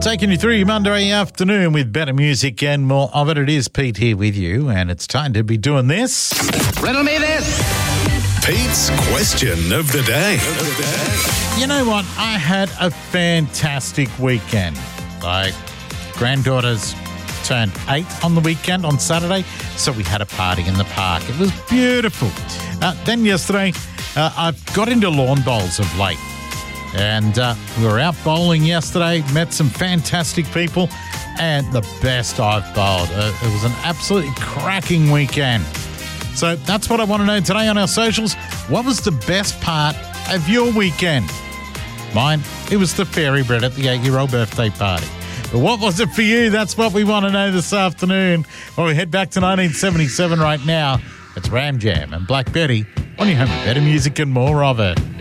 Taking you through your Monday afternoon with better music and more of it. It is Pete here with you, and it's time to be doing this. Riddle me this. Pete's question of the day. You know what? I had a fantastic weekend. My granddaughter's turned 8 on the weekend on Saturday, so we had a party in the park. It was beautiful. Then yesterday, I got into lawn bowls of late. And we were out bowling yesterday, met some fantastic people, and the best I've bowled. It was an absolutely cracking weekend. So that's what I want to know today on our socials. What was the best part of your weekend? Mine, it was the fairy bread at the 8-year-old birthday party. But what was it for you? That's what we want to know this afternoon. Well, we head back to 1977 right now. It's Ram Jam and Black Betty on your home with better music and more of it.